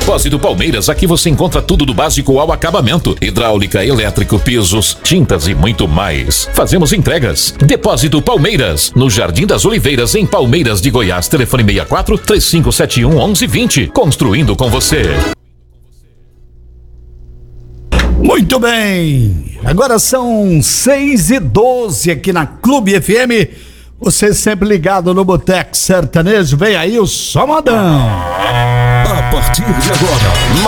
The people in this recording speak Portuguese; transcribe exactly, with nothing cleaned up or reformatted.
Depósito Palmeiras, aqui você encontra tudo do básico ao acabamento: hidráulica, elétrico, pisos, tintas e muito mais. Fazemos entregas. Depósito Palmeiras, no Jardim das Oliveiras, em Palmeiras de Goiás. Telefone seis quatro, três cinco sete um, um um dois zero. Construindo com você. Muito bem, agora são seis e doze aqui na Clube F M. Você sempre ligado no Boteco Sertanejo. Vem aí o Só Modão. A partir de agora,